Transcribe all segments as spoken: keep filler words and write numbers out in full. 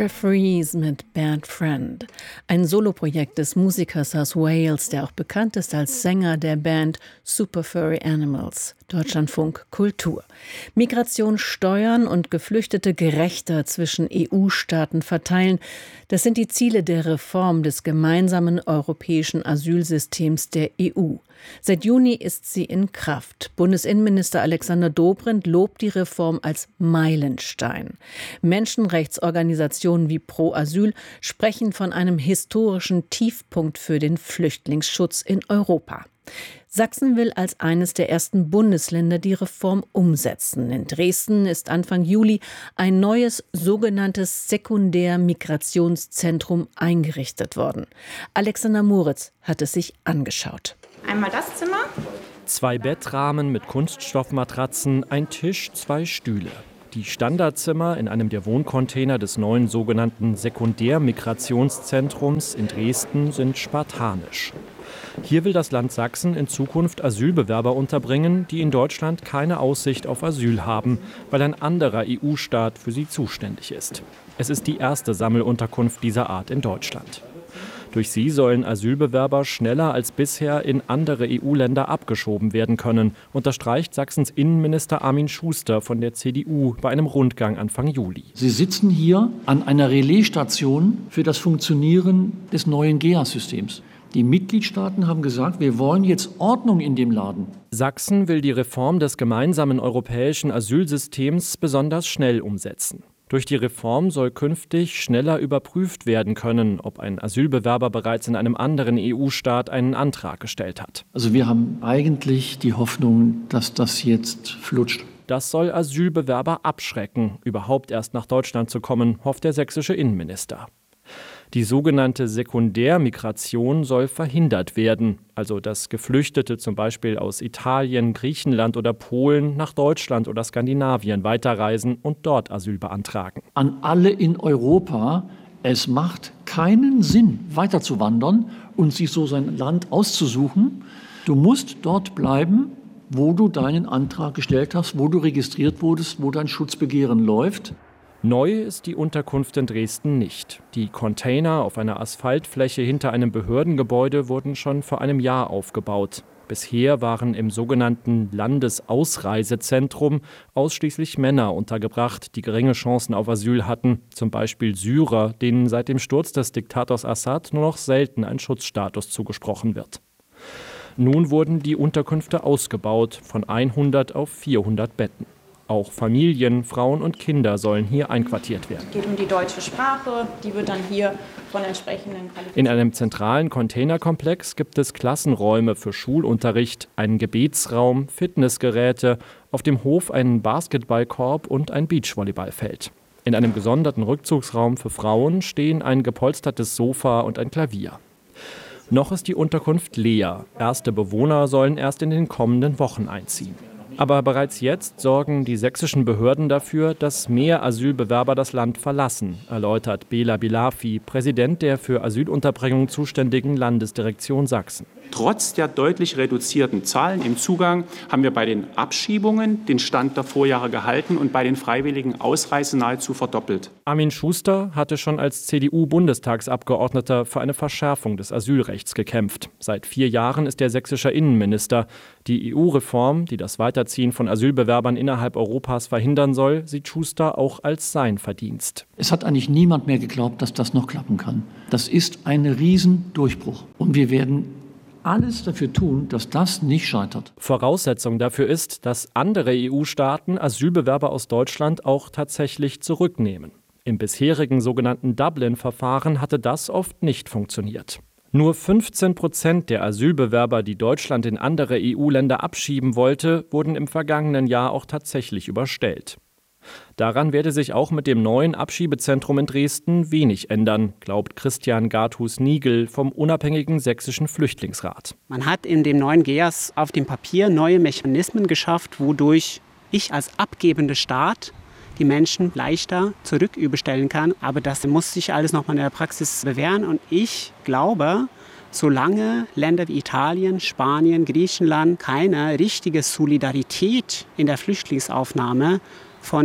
Referees mit Bad Friend. Ein Soloprojekt des Musikers aus Wales, der auch bekannt ist als Sänger der Band Super Furry Animals. Deutschlandfunk Kultur. Migration steuern und Geflüchtete gerechter zwischen E U-Staaten verteilen. Das sind die Ziele der Reform des gemeinsamen europäischen Asylsystems der E U. Seit Juni ist sie in Kraft. Bundesinnenminister Alexander Dobrindt lobt die Reform als Meilenstein. Menschenrechtsorganisationen wie Pro Asyl sprechen von einem historischen Tiefpunkt für den Flüchtlingsschutz in Europa. Sachsen will als eines der ersten Bundesländer die Reform umsetzen. In Dresden ist Anfang Juli ein neues sogenanntes Sekundärmigrationszentrum eingerichtet worden. Alexander Moritz hat es sich angeschaut. Einmal das Zimmer. Zwei Bettrahmen mit Kunststoffmatratzen, ein Tisch, zwei Stühle. Die Standardzimmer in einem der Wohncontainer des neuen sogenannten Sekundärmigrationszentrums in Dresden sind spartanisch. Hier will das Land Sachsen in Zukunft Asylbewerber unterbringen, die in Deutschland keine Aussicht auf Asyl haben, weil ein anderer E U-Staat für sie zuständig ist. Es ist die erste Sammelunterkunft dieser Art in Deutschland. Durch sie sollen Asylbewerber schneller als bisher in andere E U-Länder abgeschoben werden können, unterstreicht Sachsens Innenminister Armin Schuster von der C D U bei einem Rundgang Anfang Juli. Sie sitzen hier an einer Relaisstation für das Funktionieren des neuen G E A S-Systems. Die Mitgliedstaaten haben gesagt, wir wollen jetzt Ordnung in dem Laden. Sachsen will die Reform des gemeinsamen europäischen Asylsystems besonders schnell umsetzen. Durch die Reform soll künftig schneller überprüft werden können, ob ein Asylbewerber bereits in einem anderen E U-Staat einen Antrag gestellt hat. Also wir haben eigentlich die Hoffnung, dass das jetzt flutscht. Das soll Asylbewerber abschrecken, überhaupt erst nach Deutschland zu kommen, hofft der sächsische Innenminister. Die sogenannte Sekundärmigration soll verhindert werden, also dass Geflüchtete zum Beispiel aus Italien, Griechenland oder Polen nach Deutschland oder Skandinavien weiterreisen und dort Asyl beantragen. An alle in Europa, es macht keinen Sinn, weiterzuwandern und sich so sein Land auszusuchen. Du musst dort bleiben, wo du deinen Antrag gestellt hast, wo du registriert wurdest, wo dein Schutzbegehren läuft. Neu ist die Unterkunft in Dresden nicht. Die Container auf einer Asphaltfläche hinter einem Behördengebäude wurden schon vor einem Jahr aufgebaut. Bisher waren im sogenannten Landesausreisezentrum ausschließlich Männer untergebracht, die geringe Chancen auf Asyl hatten. Zum Beispiel Syrer, denen seit dem Sturz des Diktators Assad nur noch selten ein Schutzstatus zugesprochen wird. Nun wurden die Unterkünfte ausgebaut, von hundert auf vierhundert Betten. Auch Familien, Frauen und Kinder sollen hier einquartiert werden. Es geht um die deutsche Sprache, die wird dann hier von entsprechenden Qualifikationen. In einem zentralen Containerkomplex gibt es Klassenräume für Schulunterricht, einen Gebetsraum, Fitnessgeräte, auf dem Hof einen Basketballkorb und ein Beachvolleyballfeld. In einem gesonderten Rückzugsraum für Frauen stehen ein gepolstertes Sofa und ein Klavier. Noch ist die Unterkunft leer. Erste Bewohner sollen erst in den kommenden Wochen einziehen. Aber bereits jetzt sorgen die sächsischen Behörden dafür, dass mehr Asylbewerber das Land verlassen, erläutert Bela Bilafi, Präsident der für Asylunterbringung zuständigen Landesdirektion Sachsen. Trotz der deutlich reduzierten Zahlen im Zugang haben wir bei den Abschiebungen den Stand der Vorjahre gehalten und bei den freiwilligen Ausreisen nahezu verdoppelt. Armin Schuster hatte schon als C D U-Bundestagsabgeordneter für eine Verschärfung des Asylrechts gekämpft. Seit vier Jahren ist er sächsischer Innenminister. Die E U-Reform, die das Weiterziehen von Asylbewerbern innerhalb Europas verhindern soll, sieht Schuster auch als sein Verdienst. Es hat eigentlich niemand mehr geglaubt, dass das noch klappen kann. Das ist ein Riesendurchbruch. Und wir werden alles dafür tun, dass das nicht scheitert. Voraussetzung dafür ist, dass andere E U-Staaten Asylbewerber aus Deutschland auch tatsächlich zurücknehmen. Im bisherigen sogenannten Dublin-Verfahren hatte das oft nicht funktioniert. Nur fünfzehn Prozent der Asylbewerber, die Deutschland in andere E U-Länder abschieben wollte, wurden im vergangenen Jahr auch tatsächlich überstellt. Daran werde sich auch mit dem neuen Abschiebezentrum in Dresden wenig ändern, glaubt Christian Garthus-Niegel vom unabhängigen sächsischen Flüchtlingsrat. Man hat in dem neuen G E A S auf dem Papier neue Mechanismen geschafft, wodurch ich als abgebender Staat die Menschen leichter zurücküberstellen kann. Aber das muss sich alles noch mal in der Praxis bewähren. Und ich glaube, solange Länder wie Italien, Spanien, Griechenland keine richtige Solidarität in der Flüchtlingsaufnahme von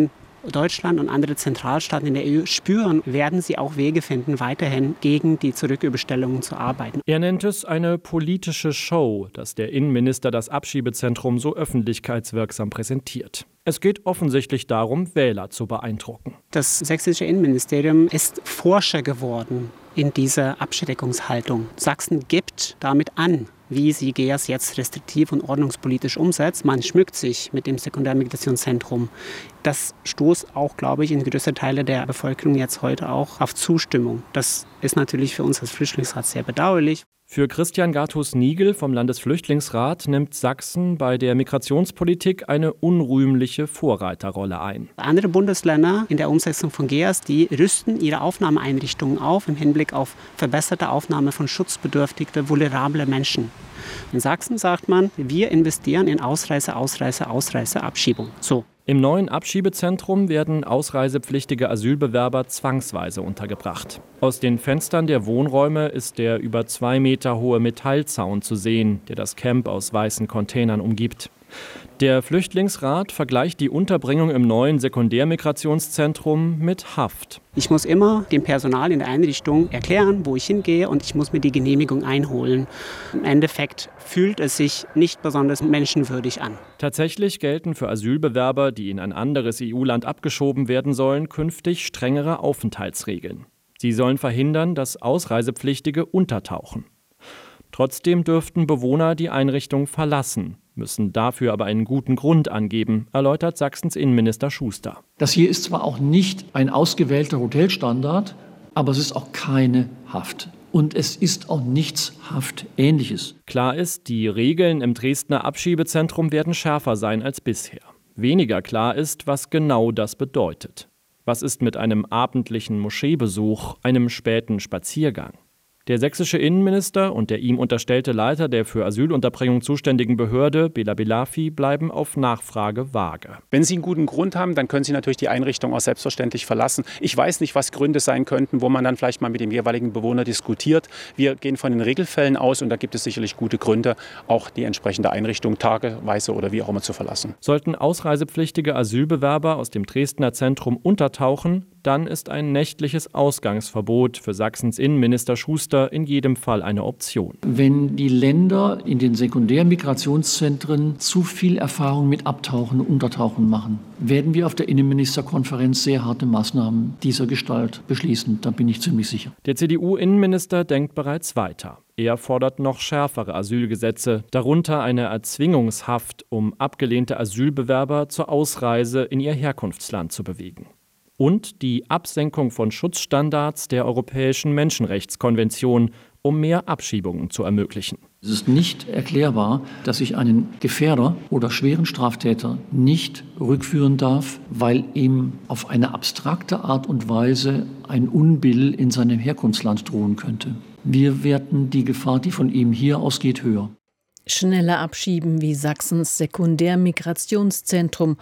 Deutschland und andere Zentralstaaten in der E U spüren, werden sie auch Wege finden, weiterhin gegen die Zurücküberstellungen zu arbeiten. Er nennt es eine politische Show, dass der Innenminister das Abschiebezentrum so öffentlichkeitswirksam präsentiert. Es geht offensichtlich darum, Wähler zu beeindrucken. Das sächsische Innenministerium ist Forscher geworden in dieser Abschreckungshaltung. Sachsen gibt damit an, wie sie G E A S jetzt restriktiv und ordnungspolitisch umsetzt. Man schmückt sich mit dem Sekundärmigrationszentrum. Das stoßt auch, glaube ich, in größere Teile der Bevölkerung jetzt heute auch auf Zustimmung. Das ist natürlich für uns als Flüchtlingsrat sehr bedauerlich. Für Christian Gartus-Nigel vom Landesflüchtlingsrat nimmt Sachsen bei der Migrationspolitik eine unrühmliche Vorreiterrolle ein. Andere Bundesländer in der Umsetzung von G E A S, die rüsten ihre Aufnahmeeinrichtungen auf im Hinblick auf verbesserte Aufnahme von schutzbedürftigen, vulnerable Menschen. In Sachsen sagt man, wir investieren in Ausreise, Ausreise, Ausreise, Abschiebung. So. Im neuen Abschiebezentrum werden ausreisepflichtige Asylbewerber zwangsweise untergebracht. Aus den Fenstern der Wohnräume ist der über zwei Meter hohe Metallzaun zu sehen, der das Camp aus weißen Containern umgibt. Der Flüchtlingsrat vergleicht die Unterbringung im neuen Sekundärmigrationszentrum mit Haft. Ich muss immer dem Personal in der Einrichtung erklären, wo ich hingehe, und ich muss mir die Genehmigung einholen. Im Endeffekt fühlt es sich nicht besonders menschenwürdig an. Tatsächlich gelten für Asylbewerber, die in ein anderes E U-Land abgeschoben werden sollen, künftig strengere Aufenthaltsregeln. Sie sollen verhindern, dass Ausreisepflichtige untertauchen. Trotzdem dürften Bewohner die Einrichtung verlassen, müssen dafür aber einen guten Grund angeben, erläutert Sachsens Innenminister Schuster. Das hier ist zwar auch nicht ein ausgewählter Hotelstandard, aber es ist auch keine Haft. Und es ist auch nichts Haftähnliches. Klar ist, die Regeln im Dresdner Abschiebezentrum werden schärfer sein als bisher. Weniger klar ist, was genau das bedeutet. Was ist mit einem abendlichen Moscheebesuch, einem späten Spaziergang? Der sächsische Innenminister und der ihm unterstellte Leiter der für Asylunterbringung zuständigen Behörde, Bela Belafi, bleiben auf Nachfrage vage. Wenn Sie einen guten Grund haben, dann können Sie natürlich die Einrichtung auch selbstverständlich verlassen. Ich weiß nicht, was Gründe sein könnten, wo man dann vielleicht mal mit dem jeweiligen Bewohner diskutiert. Wir gehen von den Regelfällen aus, und da gibt es sicherlich gute Gründe, auch die entsprechende Einrichtung tageweise oder wie auch immer zu verlassen. Sollten ausreisepflichtige Asylbewerber aus dem Dresdner Zentrum untertauchen, dann ist ein nächtliches Ausgangsverbot für Sachsens Innenminister Schuster in jedem Fall eine Option. Wenn die Länder in den Sekundärmigrationszentren zu viel Erfahrung mit Abtauchen und Untertauchen machen, werden wir auf der Innenministerkonferenz sehr harte Maßnahmen dieser Gestalt beschließen. Da bin ich ziemlich sicher. Der C D U-Innenminister denkt bereits weiter. Er fordert noch schärfere Asylgesetze, darunter eine Erzwingungshaft, um abgelehnte Asylbewerber zur Ausreise in ihr Herkunftsland zu bewegen. Und die Absenkung von Schutzstandards der Europäischen Menschenrechtskonvention, um mehr Abschiebungen zu ermöglichen. Es ist nicht erklärbar, dass ich einen Gefährder oder schweren Straftäter nicht rückführen darf, weil ihm auf eine abstrakte Art und Weise ein Unbill in seinem Herkunftsland drohen könnte. Wir werten die Gefahr, die von ihm hier ausgeht, höher. Schneller abschieben, wie Sachsens Sekundärmigrationszentrum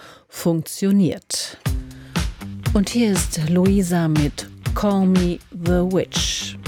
funktioniert. Und hier ist Luisa mit Call Me the Witch.